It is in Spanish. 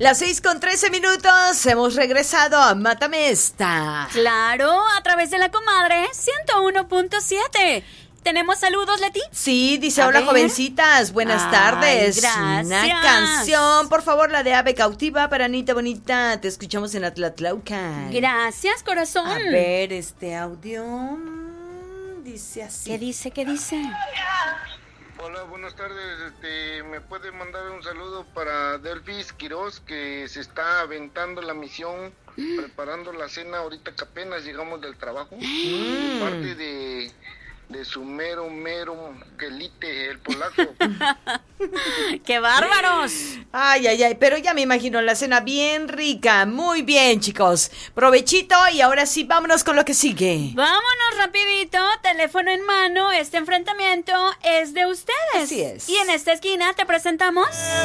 Las 6:13. Hemos regresado a Mátame Esta. Claro, a través de la comadre 101.7. ¿Tenemos saludos, Leti? Sí, dice, hola jovencitas, buenas tardes. Gracias. Una canción, por favor, la de Ave Cautiva para Anita Bonita. Te escuchamos en Atlatlaucan. Gracias, corazón. A ver, este audio dice así. ¿Qué dice? ¿Qué dice? Hola, buenas tardes. ¿Me puede mandar un saludo para Delfis Quiroz, que se está aventando la misión, preparando la cena ahorita que apenas llegamos del trabajo? De parte de su mero quelite, el polaco. ¡Qué bárbaros! Ay, pero ya me imagino la cena bien rica. Muy bien, chicos. Provechito y ahora sí, vámonos con lo que sigue. Vámonos rapidito, teléfono en mano. Este enfrentamiento es de ustedes. Así es. Y en esta esquina te presentamos...